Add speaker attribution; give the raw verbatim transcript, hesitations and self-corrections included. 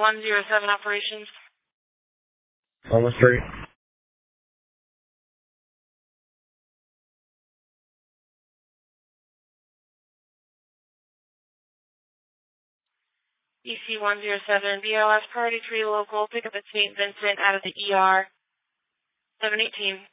Speaker 1: one zero seven operations.
Speaker 2: Almost three.
Speaker 1: E C one zero seven, B L S priority three local, pick up at Saint Vincent out of the E R. seven eighteen.